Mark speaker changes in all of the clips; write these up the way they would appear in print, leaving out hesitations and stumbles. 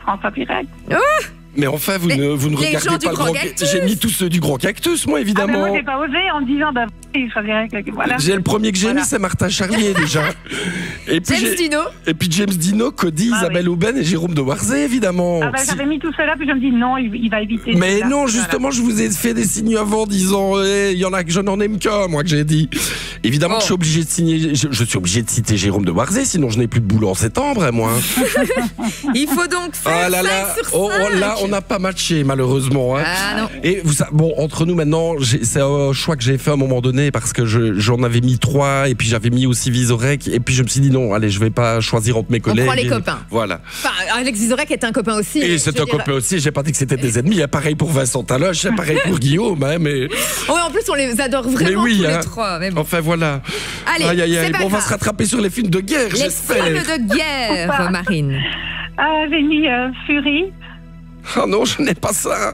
Speaker 1: François Pirec.
Speaker 2: Mais enfin, vous ne regardez pas le Grand Cactus. J'ai mis tous ceux du Grand Cactus, moi, évidemment.
Speaker 1: Moi, j'ai pas osé en me disant, il choisirait que voilà.
Speaker 2: J'ai le premier que j'ai mis, c'est Martin Charlier, déjà. Et puis,
Speaker 3: James Dino.
Speaker 2: Et puis James Dino, Cody, Isabelle Aubin et Jérôme de Warzé, évidemment.
Speaker 1: J'avais mis tout cela, puis je me dis, non, il va éviter.
Speaker 2: Mais non, justement, je vous ai fait des signes avant, disant, il y en a que je n'en aime qu'un, moi, que j'ai dit. Évidemment que je suis obligé de signer, je suis obligé de citer Jérôme de Warzé, sinon je n'ai plus de boulot en septembre, moi.
Speaker 3: Il faut donc faire 5 sur 5.
Speaker 2: Là, on n'a pas matché, malheureusement. Hein.
Speaker 3: Ah non.
Speaker 2: Et bon, entre nous maintenant, c'est un choix que j'ai fait à un moment donné parce que j'en avais mis 3 et puis j'avais mis aussi Vizorek et puis je me suis dit non, allez, je vais pas choisir entre mes collègues.
Speaker 3: On prend les copains.
Speaker 2: Voilà.
Speaker 3: Enfin, Alex Vizorek est un copain aussi.
Speaker 2: Et c'est un copain aussi, j'ai pas dit que c'était des ennemis. Pareil pour Vincent Taloche, pareil pour Guillaume. Hein, mais...
Speaker 3: Ouais, en plus, on les adore vraiment tous les trois. Mais bon.
Speaker 2: Enfin voilà.
Speaker 3: Allez,
Speaker 2: on va se rattraper sur les films de guerre, j'espère.
Speaker 3: Les films de guerre, Marine.
Speaker 1: J'ai mis Fury.
Speaker 2: Oh non, je n'ai pas ça.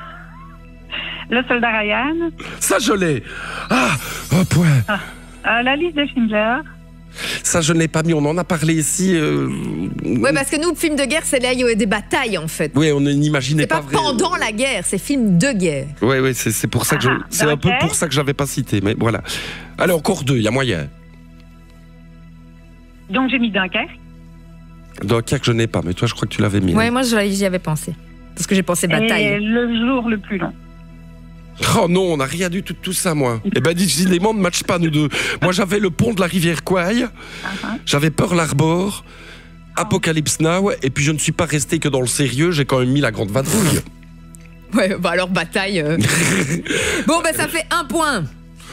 Speaker 1: Le soldat Ryan.
Speaker 2: Ça, je l'ai. Ah, un point.
Speaker 1: La liste de Schindler.
Speaker 2: Ça, je ne l'ai pas mis. On en a parlé ici.
Speaker 3: Oui, parce que nous, films de guerre, c'est là où il y a des batailles, en fait.
Speaker 2: Oui, on n'imaginait pas.
Speaker 3: C'est pas pendant la guerre, c'est film de guerre.
Speaker 2: Oui, c'est pour ça que c'est un peu pour ça que j'avais pas cité. Mais voilà. Allez, encore 2, il y a moyen.
Speaker 1: Donc, j'ai mis Dunkerque.
Speaker 2: Dunkerque, je n'ai pas. Mais toi, je crois que tu l'avais mis.
Speaker 3: Oui, moi, j'y avais pensé. Parce que j'ai pensé bataille.
Speaker 1: Et le jour le plus long.
Speaker 2: Oh non, on n'a rien du tout ça, moi. Eh ben, décidément, ne matche pas, nous deux. Moi, j'avais le pont de la rivière Kwai, j'avais Pearl Harbor, Apocalypse Now, et puis je ne suis pas resté que dans le sérieux, j'ai quand même mis la grande vadrouille.
Speaker 3: Ouais, bah alors bataille. Bon, ben ça fait 1 point.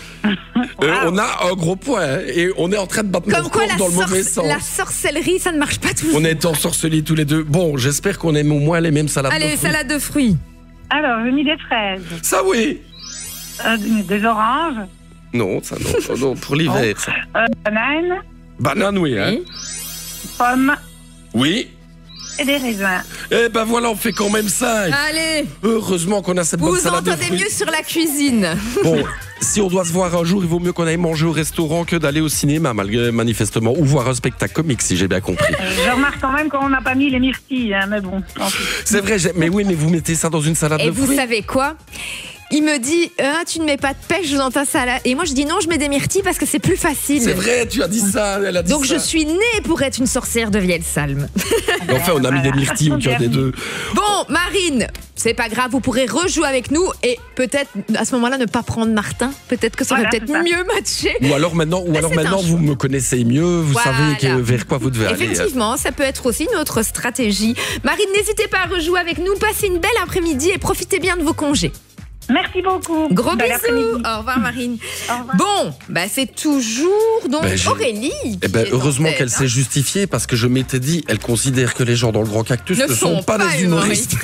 Speaker 2: On a un gros point, hein, et on est en train de battre nos records dans le mauvais sens.
Speaker 3: La sorcellerie, ça ne marche pas toujours.
Speaker 2: On est ensorcelés tous les deux. Bon, j'espère qu'on aime au moins les mêmes salades de fruits.
Speaker 3: Allez, salade de fruits.
Speaker 1: Alors, j'ai mis des fraises.
Speaker 2: Ça, oui.
Speaker 1: Des oranges.
Speaker 2: Non, ça non, pour l'hiver, ça.
Speaker 1: Bananes.
Speaker 2: Banane, oui, hein.
Speaker 1: Pommes.
Speaker 2: Oui.
Speaker 1: Et des raisins.
Speaker 2: Eh ben voilà, on fait quand même 5.
Speaker 3: Allez.
Speaker 2: Heureusement qu'on a cette bonne salade de fruits.
Speaker 3: Vous entendez mieux sur la cuisine.
Speaker 2: Bon, si on doit se voir un jour, il vaut mieux qu'on aille manger au restaurant que d'aller au cinéma, manifestement, ou voir un spectacle comique, si j'ai bien compris.
Speaker 1: Je remarque quand même qu'on n'a pas mis les myrtilles, hein, mais bon.
Speaker 2: C'est vrai, mais oui, mais vous mettez ça dans une salade de fruits.
Speaker 3: Et vous savez quoi ? Il me dit, tu ne mets pas de pêche dans ta salade. Et moi, je dis non, je mets des myrtilles parce que c'est plus facile.
Speaker 2: C'est vrai, tu as dit ça, elle a dit
Speaker 3: donc,
Speaker 2: ça.
Speaker 3: Je suis née pour être une sorcière de Vielsalm.
Speaker 2: Enfin, on a mis des myrtilles au cœur des deux.
Speaker 3: Bon, Marine, c'est pas grave, vous pourrez rejouer avec nous et peut-être, à ce moment-là, ne pas prendre Martin. Peut-être que ça aurait peut-être mieux matché.
Speaker 2: Ou alors maintenant, vous me connaissez mieux, vous savez vers quoi vous devez aller.
Speaker 3: Effectivement, ça peut être aussi notre stratégie. Marine, n'hésitez pas à rejouer avec nous. Passez une belle après-midi et profitez bien de vos congés.
Speaker 1: Merci beaucoup.
Speaker 3: Gros bisous. Au revoir, Marine.
Speaker 1: Au revoir.
Speaker 3: Bon, c'est toujours donc Aurélie.
Speaker 2: Heureusement qu'elle s'est justifiée parce que je m'étais dit, elle considère que les gens dans le Grand Cactus ne sont pas des humoristes.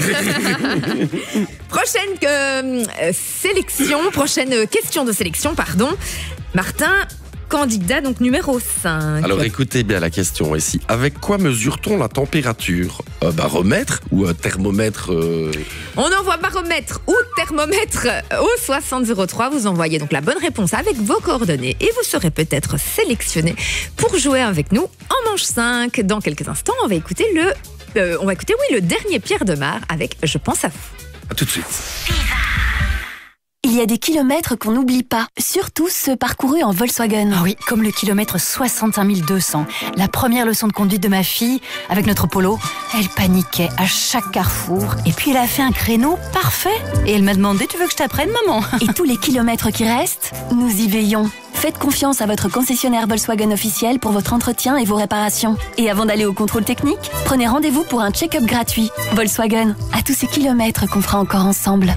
Speaker 3: Prochaine question de sélection, pardon. Martin, candidat donc numéro 5.
Speaker 2: Alors écoutez bien la question ici. Avec quoi mesure-t-on la température ? Un baromètre ou un thermomètre
Speaker 3: On envoie baromètre ou thermomètre au 6003. Vous envoyez donc la bonne réponse avec vos coordonnées et vous serez peut-être sélectionné pour jouer avec nous en manche 5. Dans quelques instants, on va écouter le dernier Pierre Demar avec Je pense à vous.
Speaker 2: À tout de suite.
Speaker 4: Il y a des kilomètres qu'on n'oublie pas, surtout ceux parcourus en Volkswagen.
Speaker 5: Ah oui, comme le kilomètre 61 200. La première leçon de conduite de ma fille, avec notre Polo, elle paniquait à chaque carrefour. Et puis elle a fait un créneau parfait. Et elle m'a demandé, tu veux que je t'apprenne, maman ?
Speaker 4: Et tous les kilomètres qui restent, nous y veillons. Faites confiance à votre concessionnaire Volkswagen officiel pour votre entretien et vos réparations. Et avant d'aller au contrôle technique, prenez rendez-vous pour un check-up gratuit. Volkswagen, à tous ces kilomètres qu'on fera encore ensemble.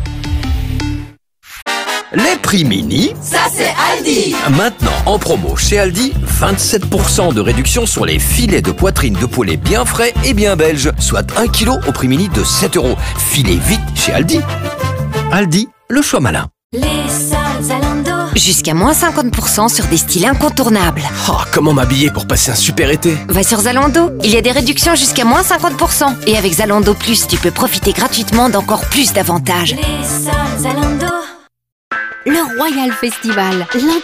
Speaker 6: Les prix mini,
Speaker 7: ça c'est Aldi.
Speaker 6: Maintenant en promo chez Aldi, 27% de réduction sur les filets de poitrine de poulet bien frais et bien belges, soit 1 kg au prix mini de 7 €. Filez vite chez Aldi. Aldi, le choix malin.
Speaker 4: Les soldes Zalando.
Speaker 7: Jusqu'à moins 50% sur des styles incontournables.
Speaker 6: Oh, comment m'habiller pour passer un super été ?
Speaker 7: Va sur Zalando, il y a des réductions jusqu'à moins 50%. Et avec Zalando Plus, tu peux profiter gratuitement d'encore plus d'avantages.
Speaker 4: Les soldes Zalando.
Speaker 7: Le Royal Festival,